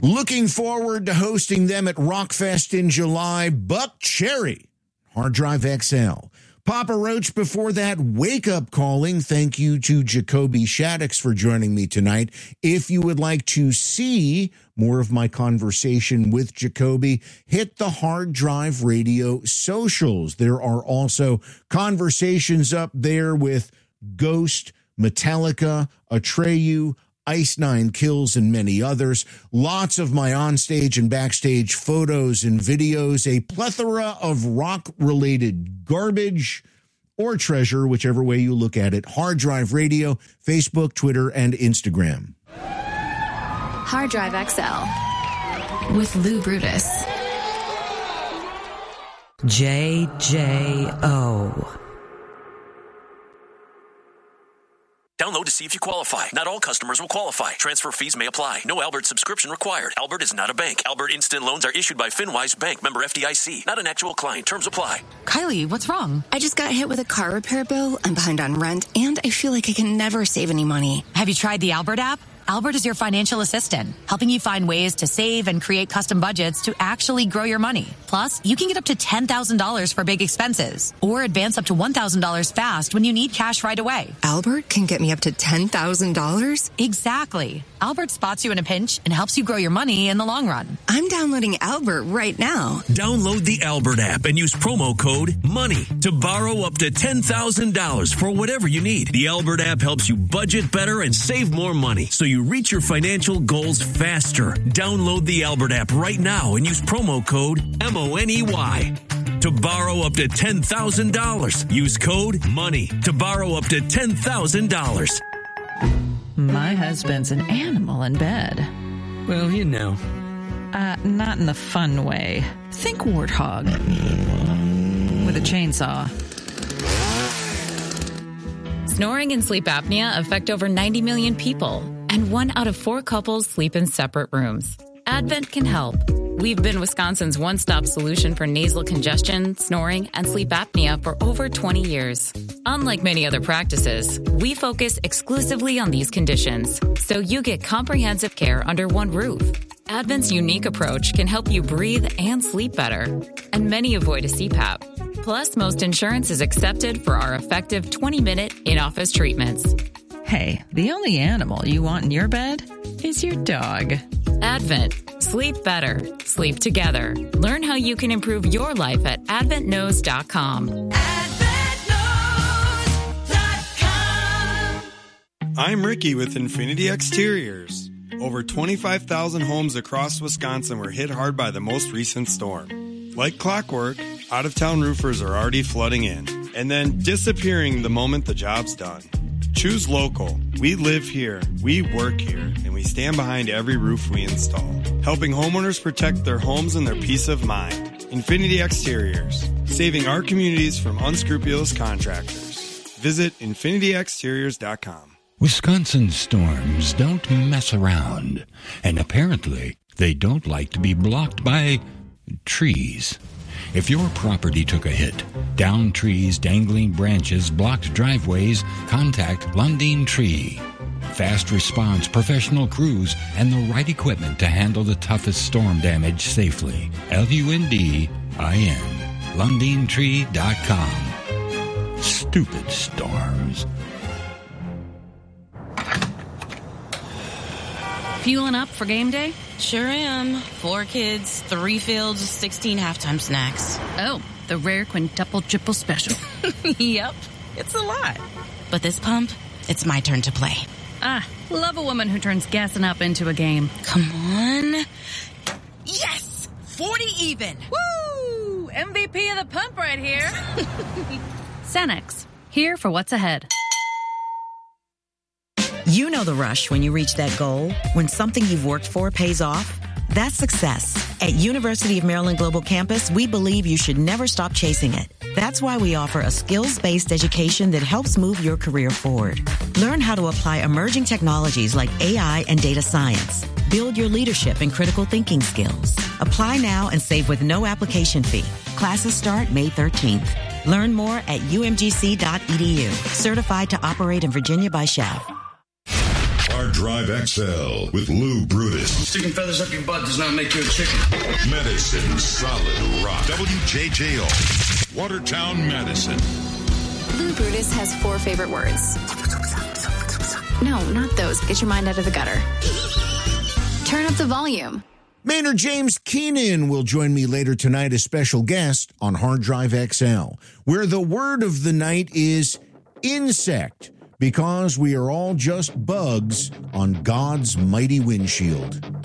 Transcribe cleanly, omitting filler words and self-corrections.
Looking forward to hosting them at Rockfest in July. Buck Cherry, Hard Drive XL. Papa Roach before that, Wake Up Calling. Thank you to Jacoby Shaddix for joining me tonight. If you would like to see more of my conversation with Jacoby, hit the Hard Drive Radio socials. There are also conversations up there with Ghost, Metallica, Atreyu, Ice Nine Kills, and many others. Lots of my onstage and backstage photos and videos, a plethora of rock-related garbage or treasure, whichever way you look at it. Hard Drive Radio, Facebook, Twitter, and Instagram. Hard Drive XL with Lou Brutus. JJO. Download to see if you qualify. Not all customers will qualify. Transfer fees may apply. No Albert subscription required. Albert is not a bank. Albert Instant Loans are issued by FinWise Bank, member FDIC. Not an actual client. Terms apply. Kylie, what's wrong? I just got hit with a car repair bill. I'm behind on rent, and I feel like I can never save any money. Have you tried the Albert app? Albert is your financial assistant, helping you find ways to save and create custom budgets to actually grow your money. Plus, you can get up to $10,000 for big expenses or advance up to $1,000 fast when you need cash right away. Albert can get me up to $10,000? Exactly. Albert spots you in a pinch and helps you grow your money in the long run. I'm downloading Albert right now. Download the Albert app and use promo code MONEY to borrow up to $10,000 for whatever you need. The Albert app helps you budget better and save more money so you reach your financial goals faster. Download the Albert app right now and use promo code MONEY to borrow up to $10,000. Use code MONEY to borrow up to $10,000. My husband's an animal in bed. Well, you know. Not in the fun way. Think warthog. With a chainsaw. Snoring and sleep apnea affect over 90 million people, and 1 out of 4 couples sleep in separate rooms. Advent can help. We've been Wisconsin's one-stop solution for nasal congestion, snoring, and sleep apnea for over 20 years. Unlike many other practices, we focus exclusively on these conditions, so you get comprehensive care under one roof. Advent's unique approach can help you breathe and sleep better, and many avoid a CPAP. Plus, most insurance is accepted for our effective 20-minute in-office treatments. Hey, the only animal you want in your bed is your dog. Advent. Sleep better. Sleep together. Learn how you can improve your life at adventknows.com. AdventKnows.com. I'm Ricky with Infinity Exteriors. Over 25,000 homes across Wisconsin were hit hard by the most recent storm. Like clockwork, out-of-town roofers are already flooding in and then disappearing the moment the job's done. Choose local. We live here, we work here, and we stand behind every roof we install, helping homeowners protect their homes and their peace of mind. Infinity Exteriors, saving our communities from unscrupulous contractors. Visit infinityexteriors.com. Wisconsin storms don't mess around, and apparently they don't like to be blocked by trees. If your property took a hit, downed trees, dangling branches, blocked driveways, contact Lundin Tree. Fast response, professional crews, and the right equipment to handle the toughest storm damage safely. LUNDIN. LundinTree.com. Stupid storms. Fueling up for game day? Sure am. 4 kids, 3 fields, 16 halftime snacks. Oh, the rare quintuple triple special. Yep, it's a lot. But this pump, it's my turn to play. Love a woman who turns gassing up into a game. Come on. Yes! 40 even! Woo! MVP of the pump right here. Cenex, here for what's ahead. You know the rush when you reach that goal, when something you've worked for pays off. That's success. At University of Maryland Global Campus, we believe you should never stop chasing it. That's why we offer a skills-based education that helps move your career forward. Learn how to apply emerging technologies like AI and data science. Build your leadership and critical thinking skills. Apply now and save with no application fee. Classes start May 13th. Learn more at umgc.edu. Certified to operate in Virginia by Shell. Hard Drive XL with Lou Brutus. Sticking feathers up your butt does not make you a chicken. Medicine Solid Rock. WJJO. Watertown, Madison. Lou Brutus has 4 favorite words. No, not those. Get your mind out of the gutter. Turn up the volume. Maynard James Keenan will join me later tonight as special guest on Hard Drive XL, where the word of the night is insect, because we are all just bugs on God's mighty windshield.